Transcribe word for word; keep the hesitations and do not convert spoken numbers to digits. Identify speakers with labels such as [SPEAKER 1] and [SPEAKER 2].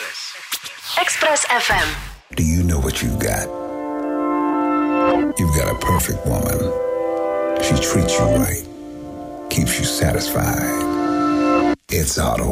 [SPEAKER 1] Express F M.
[SPEAKER 2] Do you know what you've got? You've got a perfect woman. She treats you right, keeps you satisfied. It's Auto